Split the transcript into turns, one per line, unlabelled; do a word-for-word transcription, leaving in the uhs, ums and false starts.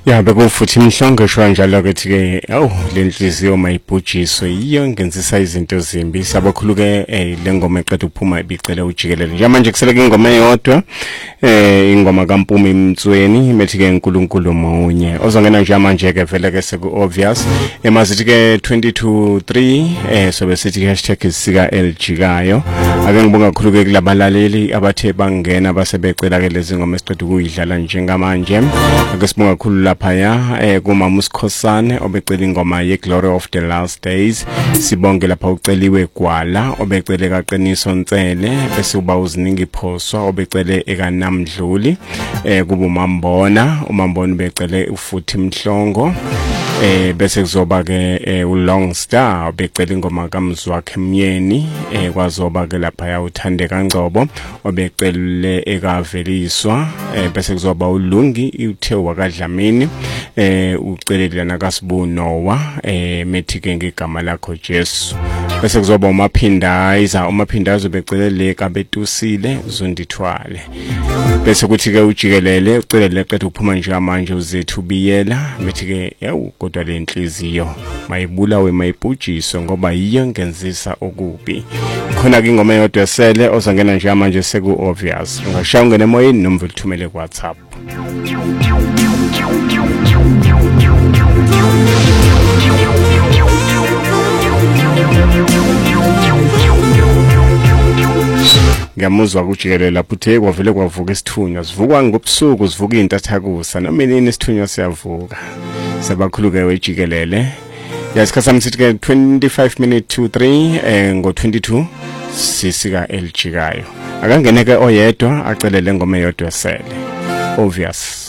Ya bekufuthi imhlongo shwa njalo ukuthi ke awu lenhliziyo mayibhujiswe yiyo ngenzisa izinto zimbi sabakhuluke eh lengoma eqeda ukuphuma ibicela ujikelele nje manje kuseleke ingoma eyodwa eh ingoma kaMpumi Mtsweni methi ke uNkulunkulu munye ozongena nje manje ke vele ke seku obvious emazithi ke twenty-two three eh sobe sithi hashtag isika eljikayo ake ngibonga kakhulu kulabalaleli abathe bangena basebecela ke lezi ngoma esiqeda ukuyidlala njengamanje ake sibonga kakhulu lapha ya eh kuMama uSikhosane obecela ingoma ye Glory of the Last Days sibonge lapha uceliwe Gwala obecele kaQiniso Ntsele bese uba uziningi phoswa obecele ekanamdluli eh kuba uMambona uMambona becele ufuthi Mhlongo eh bese kuzoba ke uLong Star obecela ingoma kaMzwakhe Myeni eh kwazoba ke lapha ya uthande kaNgcobo obecele ekaveliswa eh bese kuzoba uLungi uthe wakadlamini eh ucelile nakasibu Noah eh methi ke ngegama lakho Jesu bese kuzoba uMaphindayiza uMaphindayiza becelele kaBetusile uzondithwale bese kuthi ke ujikelele ucelele qethe ukuphuma nje manje uzethu biyela methi ke yawu kodwa lenhliziyo mayibulawe mayibhujiswe ngoba yiyo ngenzisa okubi khona ke ingoma yodwa esele ozangena nje manje seku obvious ungashaya ungene emoyeni noma uthumele ku WhatsApp. Ngamuzwa kujikelele lapho uthe kwavele kwavuka isithunywa sivukwa ngobusuku sivuka intathakusa noma nini isithunywa siyavuka sabakhuluke wejikelele yasikhathi samsithi ke twenty-five minutes to three eh ngo twenty-two sisika eljikayo akangeneke oyedwa acelele ngoma eyodwa sele obvious.